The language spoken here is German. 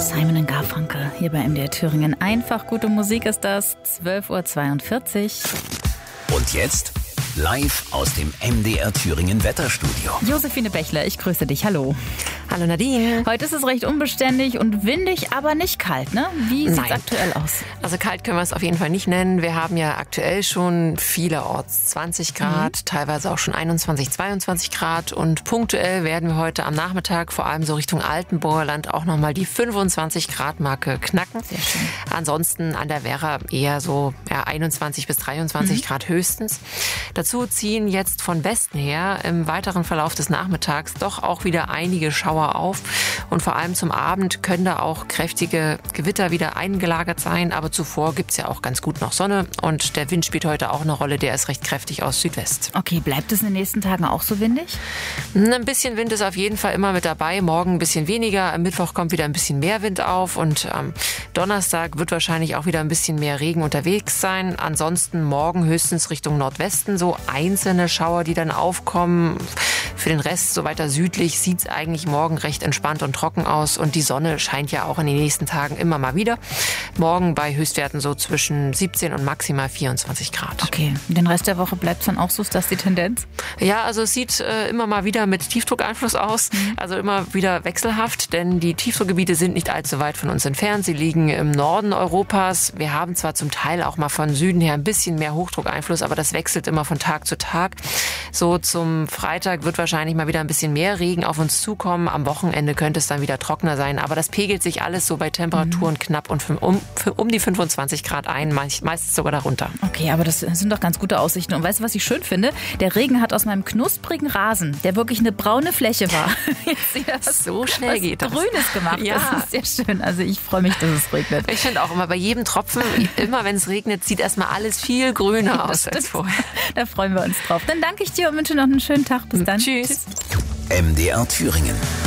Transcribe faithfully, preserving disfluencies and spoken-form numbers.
Simon und Garfunkel hier bei M D R Thüringen. Einfach gute Musik ist das. zwölf Uhr zweiundvierzig. Und jetzt live aus dem M D R Thüringen Wetterstudio. Josephine Bechler, ich grüße dich. Hallo. Hallo Nadine. Heute ist es recht unbeständig und windig, aber nicht kalt, ne? Wie sieht es aktuell aus? Also kalt können wir es auf jeden Fall nicht nennen. Wir haben ja aktuell schon vielerorts zwanzig Grad, mhm. teilweise auch schon einundzwanzig, zweiundzwanzig Grad. Und punktuell werden wir heute am Nachmittag, vor allem so Richtung Altenburger Land, auch nochmal die fünfundzwanzig Grad Marke knacken. Sehr schön. Ansonsten an der Werra eher so ja, einundzwanzig bis dreiundzwanzig mhm. Grad höchstens. Dazu ziehen jetzt von Westen her im weiteren Verlauf des Nachmittags doch auch wieder einige Schauer auf. Und vor allem zum Abend können da auch kräftige Gewitter wieder eingelagert sein. Aber zuvor gibt es ja auch ganz gut noch Sonne. Und der Wind spielt heute auch eine Rolle. Der ist recht kräftig aus Südwest. Okay, bleibt es in den nächsten Tagen auch so windig? Ein bisschen Wind ist auf jeden Fall immer mit dabei. Morgen ein bisschen weniger. Am Mittwoch kommt wieder ein bisschen mehr Wind auf. Und am Donnerstag wird wahrscheinlich auch wieder ein bisschen mehr Regen unterwegs sein. Ansonsten morgen höchstens Richtung Nordwesten so einzelne Schauer, die dann aufkommen. Für den Rest, so weiter südlich, sieht es eigentlich morgen recht entspannt und trocken aus. Und die Sonne scheint ja auch in den nächsten Tagen immer mal wieder. Morgen bei Höchstwerten so zwischen siebzehn und maximal vierundzwanzig Grad. Okay, den Rest der Woche bleibt es dann auch so? Ist das die Tendenz? Ja, also es sieht äh, immer mal wieder mit Tiefdruckeinfluss aus. Mhm. Also immer wieder wechselhaft, denn die Tiefdruckgebiete sind nicht allzu weit von uns entfernt. Sie liegen im Norden Europas. Wir haben zwar zum Teil auch mal von Süden her ein bisschen mehr Hochdruckeinfluss, aber das wechselt immer von Tag zu Tag. So zum Freitag wird wahrscheinlich mal wieder ein bisschen mehr Regen auf uns zukommen. Am Wochenende könnte es dann wieder trockener sein. Aber das pegelt sich alles so bei Temperaturen mhm. knapp und um, um die fünfundzwanzig Grad ein, meistens sogar darunter. Okay, aber das sind doch ganz gute Aussichten. Und weißt du, was ich schön finde? Der Regen hat aus meinem knusprigen Rasen, der wirklich eine braune Fläche war, jetzt wieder was, so schnell was geht das. Grünes gemacht. Ja. Das ist sehr schön. Also ich freue mich, dass es regnet. Ich finde auch immer bei jedem Tropfen, immer wenn es regnet, sieht erstmal alles viel grüner aus als vorher. Da freuen wir uns drauf. Dann danke ich dir und wünsche noch einen schönen Tag. Bis dann. Tschüss. M D R Thüringen.